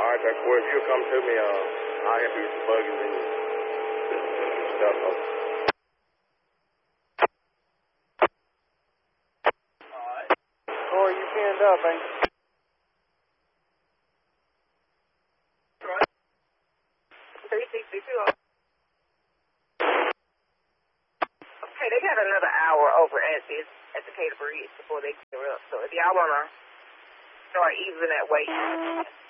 right, that's where if you come to me, I'll help you with the buggies and stuff. Alright. Corey, you pinned up, ain't you? Right. 362. Okay, they got another hour over at the Cater Bridge before they clear up. So if y'all wanna start easing that weight.